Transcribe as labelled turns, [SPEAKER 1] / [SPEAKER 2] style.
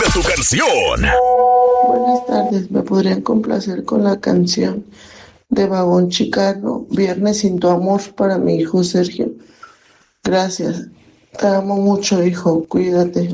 [SPEAKER 1] tu canción.
[SPEAKER 2] Buenas tardes, ¿me podrían complacer con la canción de Vagón Chicano, Viernes sin tu amor para mi hijo Sergio? Gracias. Te amo mucho, hijo. Cuídate.